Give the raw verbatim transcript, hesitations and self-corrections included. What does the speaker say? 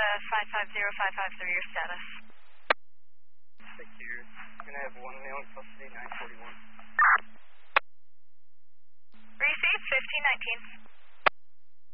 five five zero five five three, your status. Thank you. Going to have one male in custody, nine forty-one. Receive fifteen nineteen.